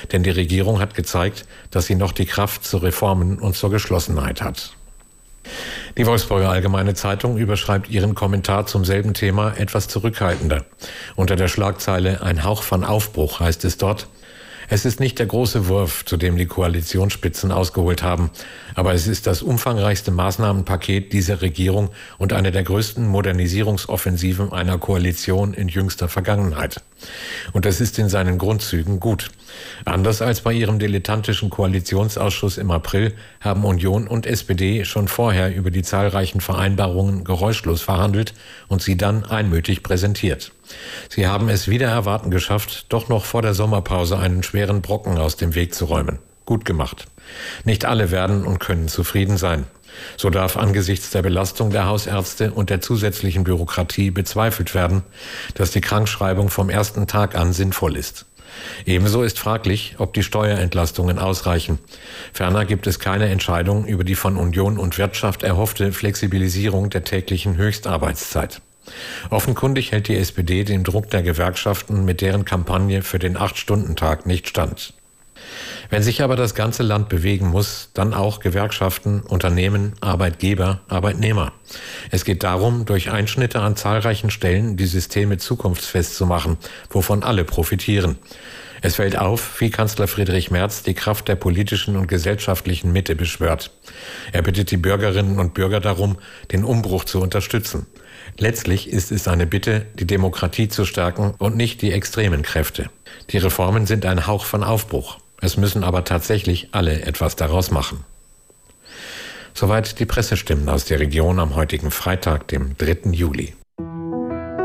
Denn die Regierung hat gezeigt, dass sie noch die Kraft zu Reformen und zur Geschlossenheit hat. Die Wolfsburger Allgemeine Zeitung überschreibt ihren Kommentar zum selben Thema etwas zurückhaltender. Unter der Schlagzeile "Ein Hauch von Aufbruch" heißt es dort: Es ist nicht der große Wurf, zu dem die Koalitionsspitzen ausgeholt haben, aber es ist das umfangreichste Maßnahmenpaket dieser Regierung und eine der größten Modernisierungsoffensiven einer Koalition in jüngster Vergangenheit. Und es ist in seinen Grundzügen gut. Anders als bei ihrem dilettantischen Koalitionsausschuss im April haben Union und SPD schon vorher über die zahlreichen Vereinbarungen geräuschlos verhandelt und sie dann einmütig präsentiert. Sie haben es wider Erwarten geschafft, doch noch vor der Sommerpause einen schweren Brocken aus dem Weg zu räumen. Gut gemacht. Nicht alle werden und können zufrieden sein. So darf angesichts der Belastung der Hausärzte und der zusätzlichen Bürokratie bezweifelt werden, dass die Krankschreibung vom ersten Tag an sinnvoll ist. Ebenso ist fraglich, ob die Steuerentlastungen ausreichen. Ferner gibt es keine Entscheidung über die von Union und Wirtschaft erhoffte Flexibilisierung der täglichen Höchstarbeitszeit. Offenkundig hält die SPD dem Druck der Gewerkschaften mit deren Kampagne für den 8-Stunden-Tag nicht stand. Wenn sich aber das ganze Land bewegen muss, dann auch Gewerkschaften, Unternehmen, Arbeitgeber, Arbeitnehmer. Es geht darum, durch Einschnitte an zahlreichen Stellen die Systeme zukunftsfest zu machen, wovon alle profitieren. Es fällt auf, wie Kanzler Friedrich Merz die Kraft der politischen und gesellschaftlichen Mitte beschwört. Er bittet die Bürgerinnen und Bürger darum, den Umbruch zu unterstützen. Letztlich ist es eine Bitte, die Demokratie zu stärken und nicht die extremen Kräfte. Die Reformen sind ein Hauch von Aufbruch. Es müssen aber tatsächlich alle etwas daraus machen. Soweit die Pressestimmen aus der Region am heutigen Freitag, dem 3. Juli.